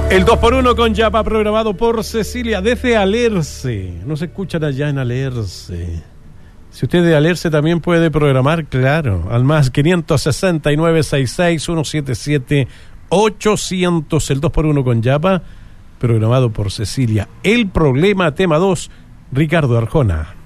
El 2x1 con Yapa, programado por Cecilia desde Alerce. Nos escuchan allá en Alerce. Si usted de Alerce también puede programar, claro, al más 569-66-177-800. El 2x1 con Yapa, programado por Cecilia. El problema, tema 2, Ricardo Arjona.